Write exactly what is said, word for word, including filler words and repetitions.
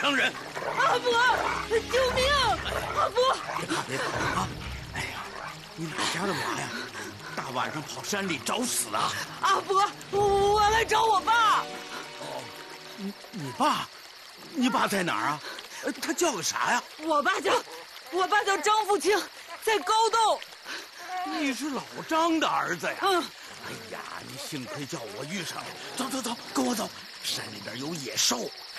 伤人。 阿伯，救命！阿伯， 别怕别怕啊！哎呀，你哪家的娃呀？大晚上跑山里找死啊！ 阿伯，我来找我爸。 哦，你你爸，你爸在哪儿啊？他叫个啥呀？ 我爸叫，我爸叫张富清，在高洞。 你是老张的儿子呀？ 嗯。 哎呀，你幸亏叫我遇上了。走走走，跟我走。山里边有野兽，